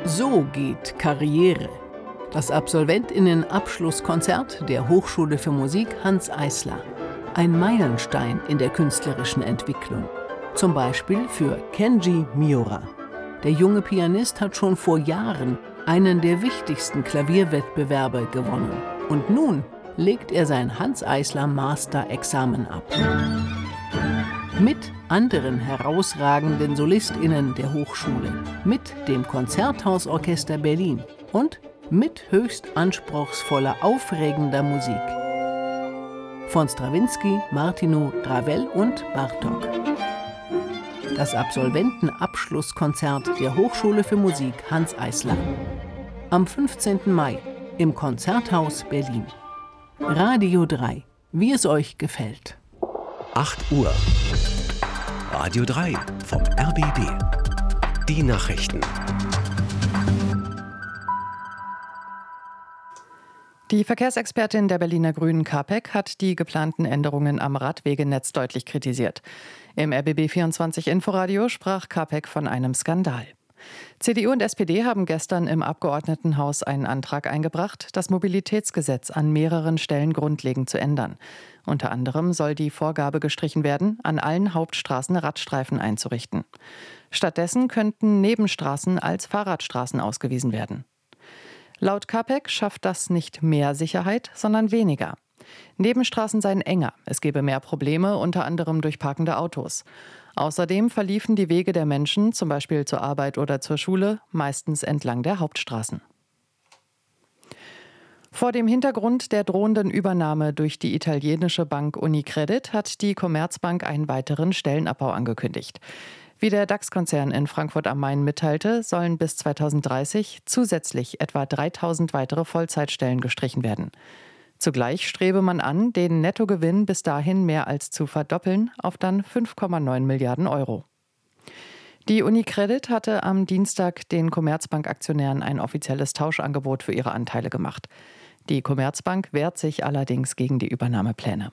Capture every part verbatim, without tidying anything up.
So geht Karriere. Das Absolventinnen-Abschlusskonzert der Hochschule für Musik Hanns Eisler. Ein Meilenstein in der künstlerischen Entwicklung. Zum Beispiel für Kenji Miura. Der junge Pianist hat schon vor Jahren einen der wichtigsten Klavierwettbewerbe gewonnen. Und nun legt er sein Hanns Eisler Master-Examen ab. Mit anderen herausragenden SolistInnen der Hochschule, mit dem Konzerthausorchester Berlin und mit höchst anspruchsvoller, aufregender Musik. Von Strawinsky, Martinu, Ravel und Bartók. Das Absolventenabschlusskonzert der Hochschule für Musik Hanns Eisler. Am fünfzehnten Mai im Konzerthaus Berlin. Radio drei, wie es euch gefällt. acht Uhr. Radio drei vom R B B. Die Nachrichten. Die Verkehrsexpertin der Berliner Grünen Kapek hat die geplanten Änderungen am Radwegenetz deutlich kritisiert. Im R B B vierundzwanzig Inforadio sprach Kapek von einem Skandal. C D U und S P D haben gestern im Abgeordnetenhaus einen Antrag eingebracht, das Mobilitätsgesetz an mehreren Stellen grundlegend zu ändern. Unter anderem soll die Vorgabe gestrichen werden, an allen Hauptstraßen Radstreifen einzurichten. Stattdessen könnten Nebenstraßen als Fahrradstraßen ausgewiesen werden. Laut Kapek schafft das nicht mehr Sicherheit, sondern weniger. Nebenstraßen seien enger, es gebe mehr Probleme, unter anderem durch parkende Autos. Außerdem verliefen die Wege der Menschen, zum Beispiel zur Arbeit oder zur Schule, meistens entlang der Hauptstraßen. Vor dem Hintergrund der drohenden Übernahme durch die italienische Bank Unicredit hat die Commerzbank einen weiteren Stellenabbau angekündigt. Wie der DAX-Konzern in Frankfurt am Main mitteilte, sollen bis zweitausenddreißig zusätzlich etwa dreitausend weitere Vollzeitstellen gestrichen werden. Zugleich strebe man an, den Nettogewinn bis dahin mehr als zu verdoppeln auf dann fünf Komma neun Milliarden Euro. Die Unicredit hatte am Dienstag den Commerzbank-Aktionären ein offizielles Tauschangebot für ihre Anteile gemacht. Die Commerzbank wehrt sich allerdings gegen die Übernahmepläne.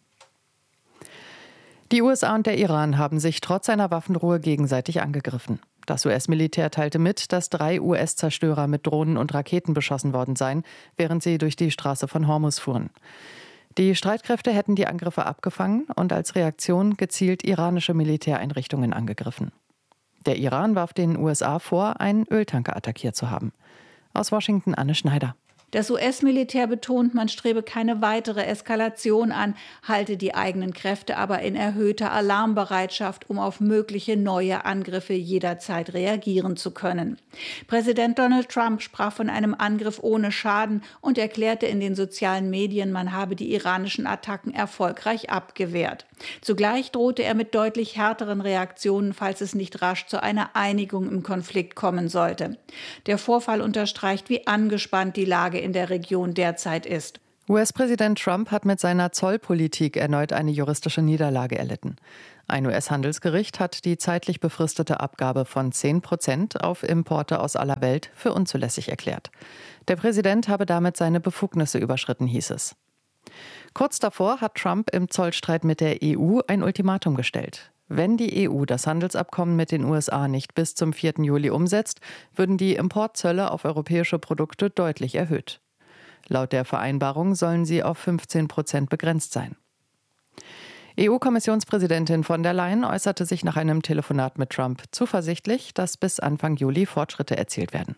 Die U S A und der Iran haben sich trotz einer Waffenruhe gegenseitig angegriffen. Das U S-Militär teilte mit, dass drei U S-Zerstörer mit Drohnen und Raketen beschossen worden seien, während sie durch die Straße von Hormuz fuhren. Die Streitkräfte hätten die Angriffe abgefangen und als Reaktion gezielt iranische Militäreinrichtungen angegriffen. Der Iran warf den U S A vor, einen Öltanker attackiert zu haben. Aus Washington Anne Schneider. Das U S-Militär betont, man strebe keine weitere Eskalation an, halte die eigenen Kräfte aber in erhöhter Alarmbereitschaft, um auf mögliche neue Angriffe jederzeit reagieren zu können. Präsident Donald Trump sprach von einem Angriff ohne Schaden und erklärte in den sozialen Medien, man habe die iranischen Attacken erfolgreich abgewehrt. Zugleich drohte er mit deutlich härteren Reaktionen, falls es nicht rasch zu einer Einigung im Konflikt kommen sollte. Der Vorfall unterstreicht, wie angespannt die Lage in der Region derzeit ist. U S-Präsident Trump hat mit seiner Zollpolitik erneut eine juristische Niederlage erlitten. Ein U S-Handelsgericht hat die zeitlich befristete Abgabe von zehn Prozent auf Importe aus aller Welt für unzulässig erklärt. Der Präsident habe damit seine Befugnisse überschritten, hieß es. Kurz davor hat Trump im Zollstreit mit der E U ein Ultimatum gestellt. Wenn die E U das Handelsabkommen mit den U S A nicht bis zum vierten Juli umsetzt, würden die Importzölle auf europäische Produkte deutlich erhöht. Laut der Vereinbarung sollen sie auf fünfzehn Prozent begrenzt sein. E U-Kommissionspräsidentin von der Leyen äußerte sich nach einem Telefonat mit Trump zuversichtlich, dass bis Anfang Juli Fortschritte erzielt werden.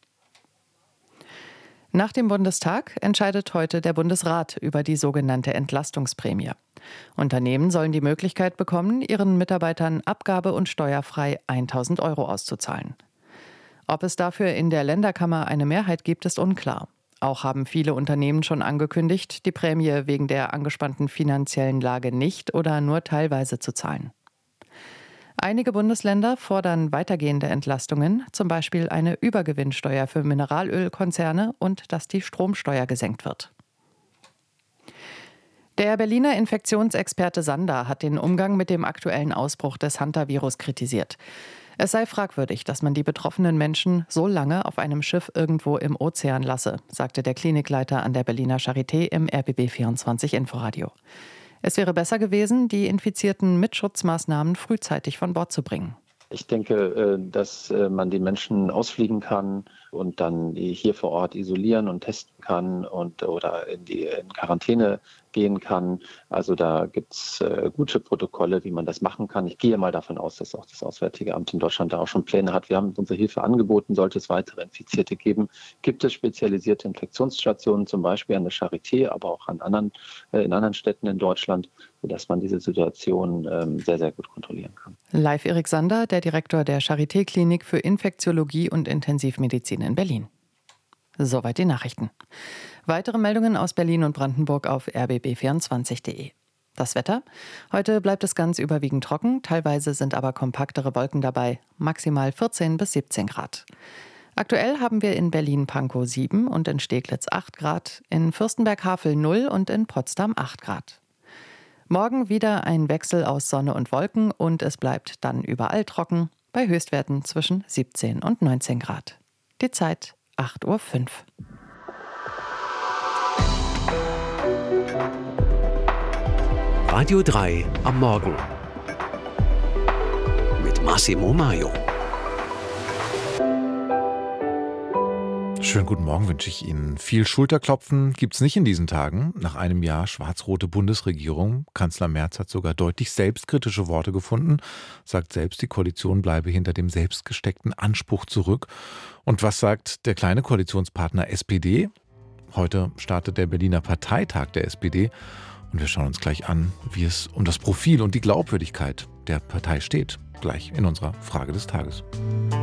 Nach dem Bundestag entscheidet heute der Bundesrat über die sogenannte Entlastungsprämie. Unternehmen sollen die Möglichkeit bekommen, ihren Mitarbeitern abgabe- und steuerfrei tausend Euro auszuzahlen. Ob es dafür in der Länderkammer eine Mehrheit gibt, ist unklar. Auch haben viele Unternehmen schon angekündigt, die Prämie wegen der angespannten finanziellen Lage nicht oder nur teilweise zu zahlen. Einige Bundesländer fordern weitergehende Entlastungen, zum Beispiel eine Übergewinnsteuer für Mineralölkonzerne und dass die Stromsteuer gesenkt wird. Der Berliner Infektionsexperte Sander hat den Umgang mit dem aktuellen Ausbruch des Hantavirus kritisiert. Es sei fragwürdig, dass man die betroffenen Menschen so lange auf einem Schiff irgendwo im Ozean lasse, sagte der Klinikleiter an der Berliner Charité im R B B vierundzwanzig Inforadio. Es wäre besser gewesen, die Infizierten mit Schutzmaßnahmen frühzeitig von Bord zu bringen. Ich denke, dass man die Menschen ausfliegen kann und dann hier vor Ort isolieren und testen kann und oder in die in Quarantäne gehen kann. Also da gibt es gute Protokolle, wie man das machen kann. Ich gehe mal davon aus, dass auch das Auswärtige Amt in Deutschland da auch schon Pläne hat. Wir haben unsere Hilfe angeboten, sollte es weitere Infizierte geben. Gibt es spezialisierte Infektionsstationen, zum Beispiel an der Charité, aber auch an anderen, in anderen Städten in Deutschland, sodass man diese Situation ähm, sehr, sehr gut kontrollieren kann. Live Erik Sander, der Direktor der Charité-Klinik für Infektiologie und Intensivmedizin in Berlin. Soweit die Nachrichten. Weitere Meldungen aus Berlin und Brandenburg auf r b b vierundzwanzig punkt d e. Das Wetter? Heute bleibt es ganz überwiegend trocken, teilweise sind aber kompaktere Wolken dabei, maximal vierzehn bis siebzehn Grad. Aktuell haben wir in Berlin-Pankow sieben und in Steglitz acht Grad, in Fürstenberg-Havel null und in Potsdam acht Grad. Morgen wieder ein Wechsel aus Sonne und Wolken und es bleibt dann überall trocken, bei Höchstwerten zwischen siebzehn und neunzehn Grad. Die Zeit acht Uhr fünf. Radio drei am Morgen mit Massimo Maio. Schönen guten Morgen wünsche ich Ihnen. Viel Schulterklopfen gibt es nicht in diesen Tagen. Nach einem Jahr schwarz-rote Bundesregierung. Kanzler Merz hat sogar deutlich selbstkritische Worte gefunden, sagt selbst, die Koalition bleibe hinter dem selbstgesteckten Anspruch zurück. Und was sagt der kleine Koalitionspartner S P D? Heute startet der Berliner Parteitag der S P D. Und wir schauen uns gleich an, wie es um das Profil und die Glaubwürdigkeit der Partei steht. Gleich in unserer Frage des Tages.